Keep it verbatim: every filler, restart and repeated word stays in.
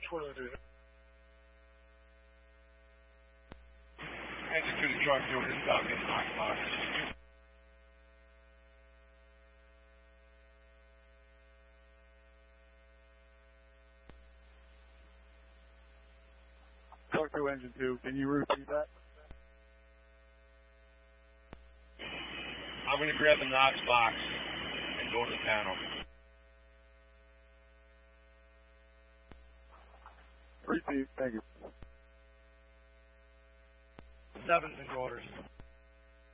twenty-two. Engine two to truck, doing this stuff in hot box. Truck two, engine two, can you repeat that? I'm going to grab the Knox box and go to the panel. Repeat, thank you. Seven and quarters.